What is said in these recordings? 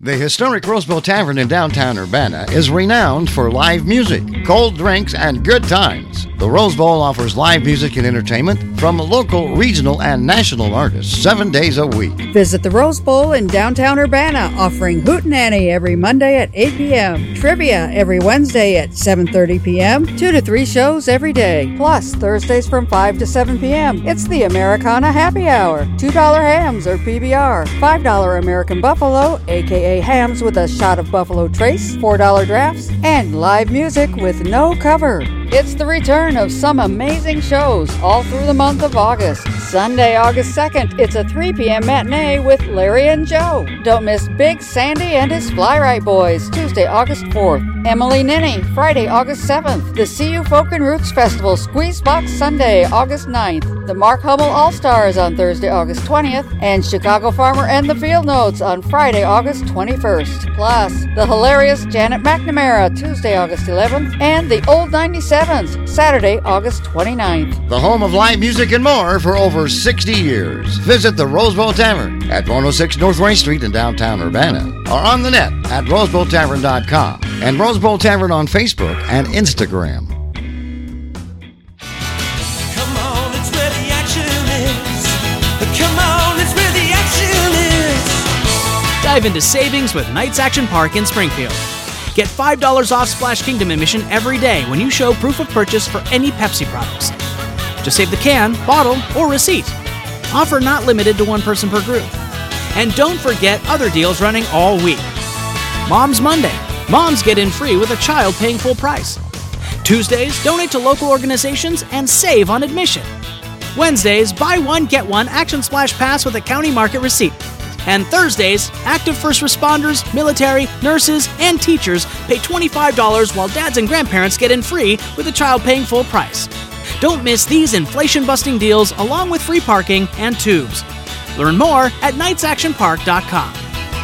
The historic Roseville Tavern in downtown Urbana is renowned for live music, cold drinks, and good times. The Rose Bowl offers live music and entertainment from local, regional, and national artists 7 days a week. Visit the Rose Bowl in downtown Urbana, offering Hootenanny every Monday at 8 p.m., trivia every Wednesday at 7:30 p.m., 2 to 3 shows every day, plus Thursdays from 5 to 7 p.m. It's the Americana Happy Hour. $2 hams or PBR, $5 American Buffalo, a.k.a. hams with a shot of Buffalo Trace, $4 drafts, and live music with no cover. It's the return of some amazing shows all through the month of August. Sunday, August 2nd, it's a 3 p.m. matinee with Larry and Joe. Don't miss Big Sandy and his Fly Right Boys, Tuesday, August 4th. Emily Ninny, Friday, August 7th. The CU Folk and Roots Festival, Squeeze Box, Sunday, August 9th. The Mark Hummel All-Stars on Thursday, August 20th. And Chicago Farmer and the Field Notes on Friday, August 21st. Plus, the hilarious Janet McNamara, Tuesday, August 11th. And the Old 97s, Saturday, August 29th. The home of live music and more for over 60 years. Visit the Roseville Tavern at 106 North Rain Street in downtown Urbana, or on the net at rosebowltavern.com and Roseville Tavern on Facebook and Instagram. Come on, it's where the action is. Come on, it's where the action is. Dive into savings with Knights Action Park in Springfield. Get $5 off Splash Kingdom admission every day when you show proof of purchase for any Pepsi products. Just save the can, bottle, or receipt. Offer not limited to one person per group. And don't forget other deals running all week. Mom's Monday. Moms get in free with a child paying full price. Tuesdays, donate to local organizations and save on admission. Wednesdays, buy one, get one Action Splash Pass with a county market receipt. And Thursdays, active first responders, military, nurses, and teachers pay $25 while dads and grandparents get in free with a child paying full price. Don't miss these inflation-busting deals along with free parking and tubes. Learn more at knightsactionpark.com.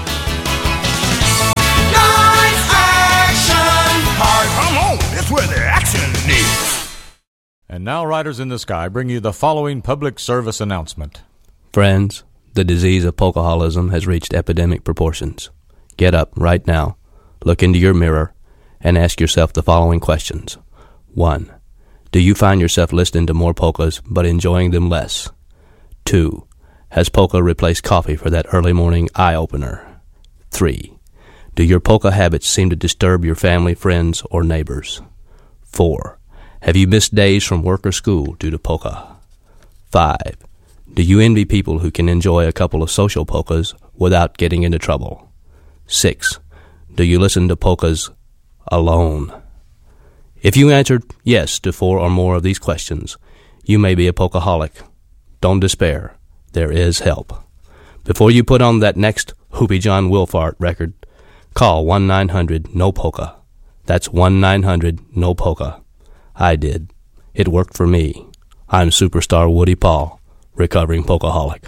Knights Action Park. Come on, it's where the action is. And now Riders in the Sky bring you the following public service announcement. Friends, the disease of pokeholism has reached epidemic proportions. Get up right now, look into your mirror, and ask yourself the following questions. 1. Do you find yourself listening to more polkas but enjoying them less? 2. Has polka replaced coffee for that early morning eye-opener? 3. Do your polka habits seem to disturb your family, friends, or neighbors? 4. Have you missed days from work or school due to polka? 5. Do you envy people who can enjoy a couple of social polkas without getting into trouble? 6. Do you listen to polkas alone? If you answered yes to 4 or more of these questions, you may be a polkaholic. Don't despair. There is help. Before you put on that next Hoopy John Wilfart record, call 1-900-NO-POLKA. That's 1-900-NO-POLKA. I did. It worked for me. I'm superstar Woody Paul, recovering polkaholic.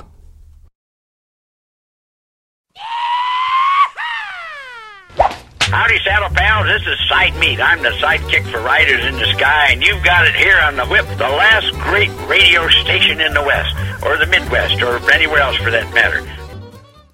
Howdy, Saddle Pals. This is Side Meat. I'm the sidekick for Riders in the Sky, and you've got it here on the Whip, the last great radio station in the West, or the Midwest, or anywhere else for that matter.